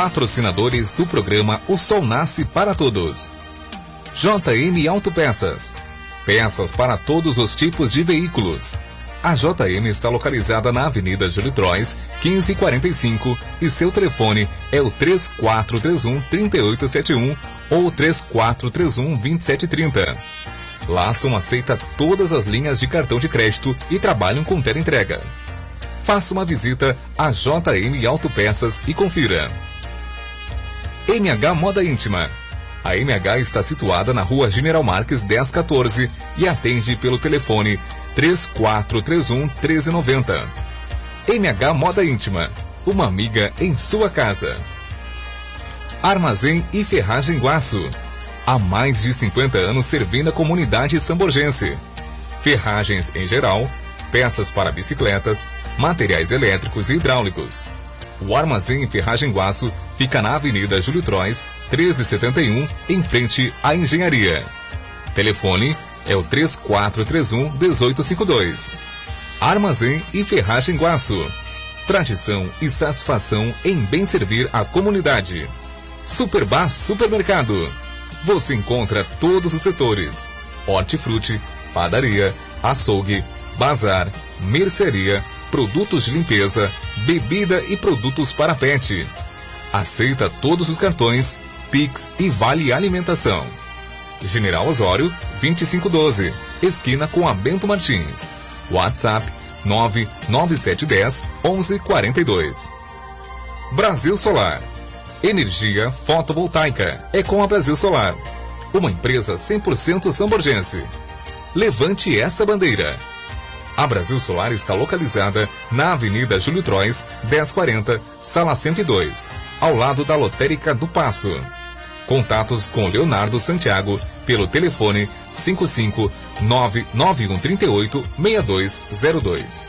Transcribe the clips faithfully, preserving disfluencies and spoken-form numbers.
Patrocinadores do programa O Sol Nasce para Todos. J M Autopeças. Peças para todos os tipos de veículos. A J M está localizada na Avenida Júlio Trois, quinze quarenta e cinco, e seu telefone é o três quatro três um, três oito sete um ou três quatro três um, dois sete três zero. Lá são aceita todas as linhas de cartão de crédito e trabalham com teleentrega. Faça uma visita a J M Autopeças e confira. M H Moda Íntima. A M H está situada na Rua General Marques dez quatorze e atende pelo telefone três quatro três um, um três nove zero. M H Moda Íntima, uma amiga em sua casa. Armazém e Ferragem Guaço. Há mais de cinquenta anos servindo a comunidade samborgense. Ferragens em geral, peças para bicicletas, materiais elétricos e hidráulicos. O Armazém e Ferragem Guaço fica na Avenida Júlio Trois, treze setenta e um, em frente à Engenharia. Telefone é o três quatro três um, um oito cinco dois. Armazém e Ferragem Guaço. Tradição e satisfação em bem servir a comunidade. Superbá Supermercado. Você encontra todos os setores: hortifruti, padaria, açougue, bazar, mercearia, produtos de limpeza, bebida e produtos para pet. Aceita todos os cartões, Pix e Vale Alimentação. General Osório, vinte e cinco doze, esquina com a Bento Martins. WhatsApp nove nove sete um zero, onze quarenta e dois. Brasil Solar. Energia fotovoltaica é com a Brasil Solar, uma empresa cem por cento samborgense. Levante essa bandeira. A Brasil Solar está localizada na Avenida Júlio Trois, dez quarenta, sala cento e dois, ao lado da Lotérica do Paço. Contatos com Leonardo Santiago pelo telefone cinco cinco nove nove um três oito, seis dois zero dois.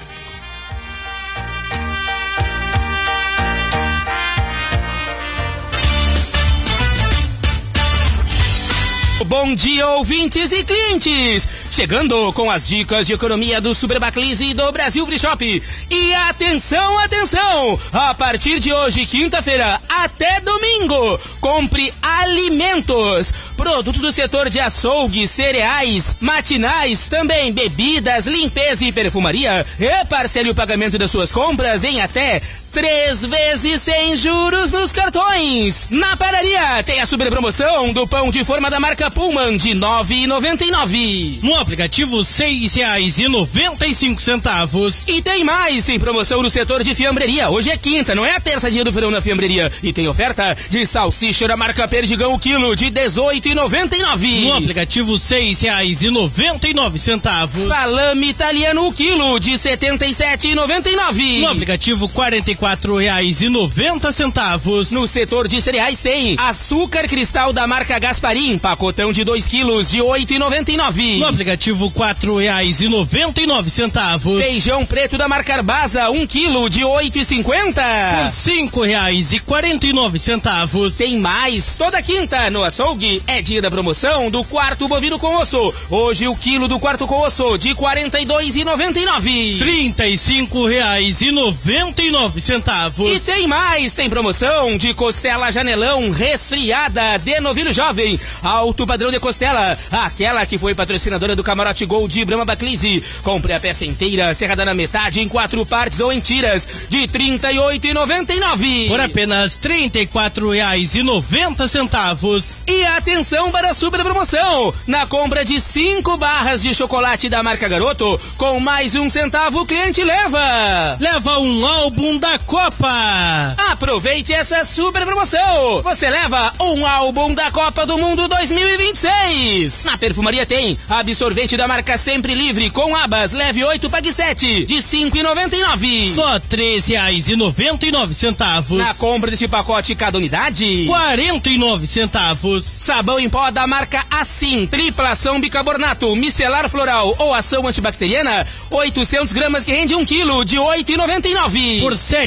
Bom dia, ouvintes e clientes! Chegando com as dicas de economia do Super Baclise e do Brasil Free Shop. E atenção, atenção! A partir de hoje, quinta-feira, até domingo, compre alimentos, produtos do setor de açougue, cereais, matinais, também bebidas, limpeza e perfumaria. Reparcele o pagamento das suas compras em até três vezes sem juros nos cartões. Na padaria tem a super promoção do pão de forma da marca Pullman de nove reais e noventa e nove centavos. No aplicativo seis reais e noventa e cinco centavos. E tem mais, tem promoção no setor de fiambreria. Hoje é quinta, não é a terça dia do verão na fiambreria. E tem oferta de salsicha da marca Perdigão o quilo de dezoito reais e noventa e nove centavos. No aplicativo seis reais e noventa e nove centavos. Salame italiano o quilo de setenta e sete reais e noventa e nove centavos. No aplicativo quarenta e quatro reais e noventa centavos. No setor de cereais tem açúcar cristal da marca Gasparim, pacotão de dois quilos de oito reais e noventa e nove centavos. No aplicativo quatro reais e noventa e nove centavos. Feijão preto da marca Arbasa, um quilo de oito reais e cinquenta centavos. Por cinco reais e quarenta e nove centavos. Tem mais, toda quinta no açougue é dia da promoção do quarto bovino com osso. Hoje o quilo do quarto com osso de quarenta e dois reais e noventa e nove centavos. trinta e cinco reais e noventa e nove centavos. E tem mais, tem promoção de costela janelão resfriada de novilho jovem, alto padrão de costela, aquela que foi patrocinadora do Camarote Gold de Brahma Baclise. Compre a peça inteira, serrada na metade, em quatro partes ou em tiras, de trinta e oito reais e noventa e nove centavos. Por apenas trinta e quatro reais e noventa centavos. E atenção para a super promoção, na compra de cinco barras de chocolate da marca Garoto, com mais um centavo o cliente leva. Leva um álbum da Copa. Aproveite essa super promoção. Você leva um álbum da Copa do Mundo dois mil e vinte e seis. Na perfumaria tem absorvente da marca Sempre Livre com abas, leve oito, pague sete, de cinco reais e noventa e nove centavos. Só treze reais e noventa e nove centavos. Na compra desse pacote, cada unidade, quarenta e nove centavos. Sabão em pó da marca Assim, tripla ação bicarbonato, micelar floral ou ação antibacteriana, oitocentos gramas que rende um quilo de oito reais e noventa e nove centavos. Por sete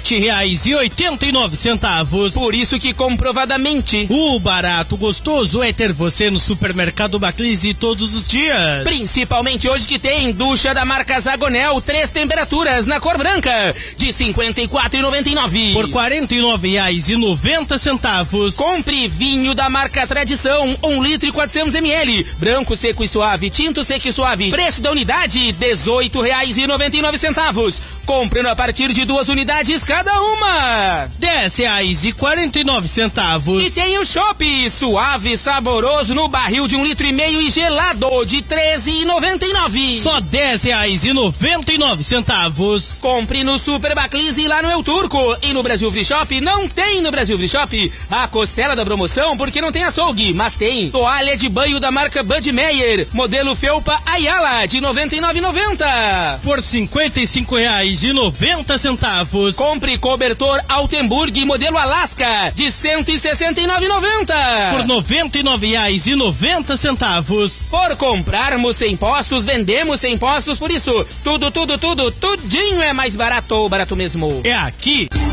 sete reais e oitenta e nove centavos. Por isso que comprovadamente o barato gostoso é ter você no Supermercado Baclise todos os dias. Principalmente hoje que tem ducha da marca Zagonel, três temperaturas na cor branca, de cinquenta e quatro reais e noventa e nove centavos. Por quarenta e nove reais e noventa centavos. Compre vinho da marca Tradição, um litro e quatrocentos mililitros, branco seco e suave, tinto seco e suave. Preço da unidade, dezoito reais e noventa e nove centavos. Comprando a partir de duas unidades cada uma. dez reais e quarenta e nove centavos. E tem o chopp suave e saboroso no barril de um litro e meio e gelado de treze reais e noventa e nove centavos. Só dez reais e noventa e nove centavos. Compre no Super Baclise e lá no El Turco. E no Brasil Free Shop não tem no Brasil Free Shop a costela da promoção porque não tem açougue, mas tem toalha de banho da marca Bud Meyer, modelo Felpa Ayala de noventa e nove reais e noventa centavos. Por cinquenta e cinco reais e noventa centavos. Compre cobertor Altenburg modelo Alaska de cento e sessenta e nove reais e noventa centavos. Por noventa e nove reais e noventa centavos. Por comprarmos sem impostos, vendemos sem impostos, por isso tudo, tudo, tudo, tudinho é mais barato, barato mesmo. É aqui.